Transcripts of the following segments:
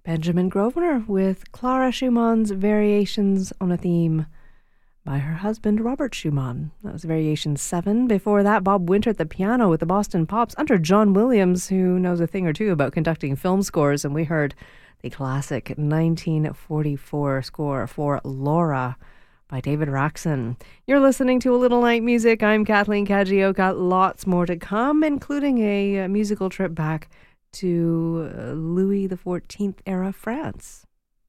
Benjamin Grosvenor with Clara Schumann's Variations on a Theme by her husband, Robert Schumann. That was Variation 7. Before that, Bob Winter at the piano with the Boston Pops under John Williams, who knows a thing or two about conducting film scores. And we heard the classic 1944 score for Laura by David Raxon. You're listening to A Little Night Music. I'm Kathleen Kagioka. Lots more to come, including a musical trip back to Louis XIV era France.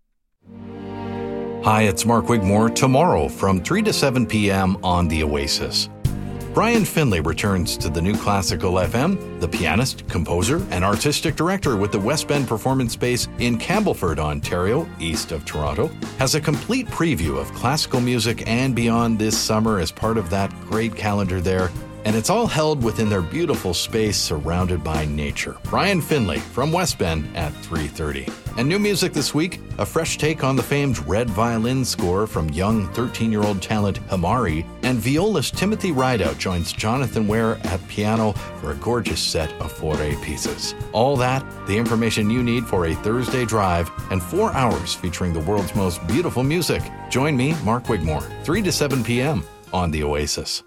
Hi, it's Mark Wigmore. Tomorrow from 3 to 7 p.m. on The Oasis. Brian Finlay returns to the New Classical FM. The pianist, composer, and artistic director with the West Bend Performance Space in Campbellford, Ontario, east of Toronto, has a complete preview of classical music and beyond this summer as part of that great calendar there. And it's all held within their beautiful space surrounded by nature. Brian Finlay from West Bend at 3:30. And new music this week, a fresh take on the famed Red Violin score from young 13-year-old talent Hamari, and violist Timothy Rideout joins Jonathan Ware at piano for a gorgeous set of Fauré pieces. All that, the information you need for a Thursday drive, and 4 hours featuring the world's most beautiful music. Join me, Mark Wigmore, 3 to 7 p.m. on The Oasis.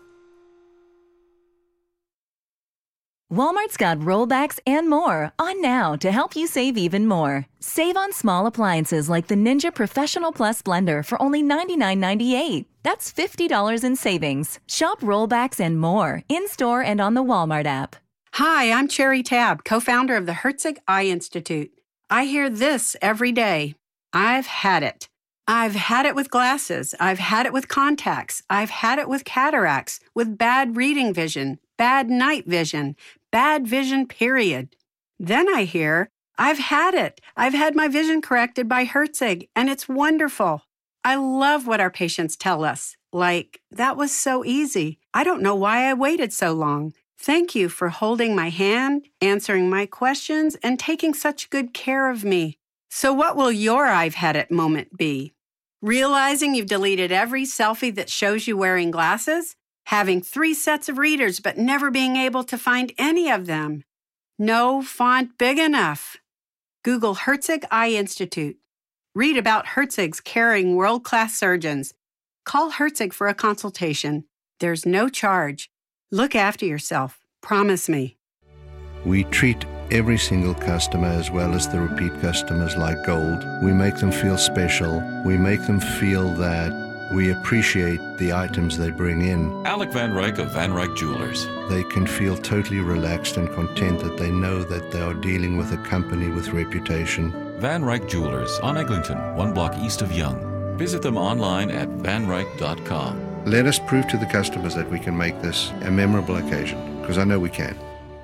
Walmart's got rollbacks and more on now to help you save even more. Save on small appliances like the Ninja Professional Plus blender for only $99.98. That's $50 in savings. Shop rollbacks and more in-store and on the Walmart app. Hi, I'm Cherry Tabb, co-founder of the Herzig Eye Institute. I hear this every day. I've had it. I've had it with glasses. I've had it with contacts. I've had it with cataracts, with bad reading vision, bad night vision, bad vision, period. Then I hear, I've had it. I've had my vision corrected by Herzig, and it's wonderful. I love what our patients tell us. Like, that was so easy. I don't know why I waited so long. Thank you for holding my hand, answering my questions, and taking such good care of me. So what will your I've had it moment be? Realizing you've deleted every selfie that shows you wearing glasses? Having 3 sets of readers but never being able to find any of them? No font big enough? Google Herzig Eye Institute. Read about Herzig's caring world-class surgeons. Call Herzig for a consultation. There's no charge. Look after yourself. Promise me. We treat every single customer as well as the repeat customers like gold. We make them feel special. We make them feel that we appreciate the items they bring in. Alec Van Ryk of Van Ryk Jewelers. They can feel totally relaxed and content that they know that they are dealing with a company with reputation. Van Ryk Jewelers on Eglinton, 1 block east of Yonge. Visit them online at vanryk.com. Let us prove to the customers that we can make this a memorable occasion, because I know we can.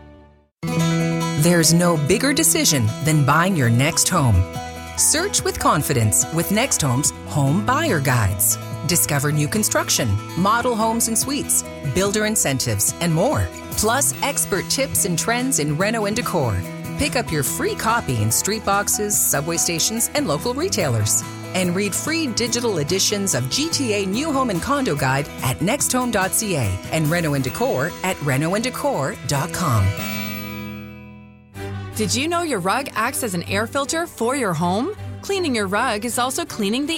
There's no bigger decision than buying your next home. Search with confidence with Next Home's Home Buyer Guides. Discover new construction, model homes and suites, builder incentives, and more. Plus, expert tips and trends in reno and decor. Pick up your free copy in street boxes, subway stations, and local retailers. And read free digital editions of GTA New Home and Condo Guide at nexthome.ca and Reno and Decor at renoanddecor.com. Did you know your rug acts as an air filter for your home? Cleaning your rug is also cleaning the